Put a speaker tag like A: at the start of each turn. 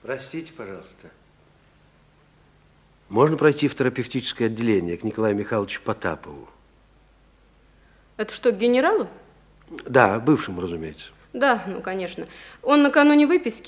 A: Простите, пожалуйста. Можно пройти в терапевтическое отделение к Николаю Михайловичу Потапову?
B: Это что, к генералу?
A: Да, бывшему, разумеется.
B: Да, ну, конечно. Он накануне выписки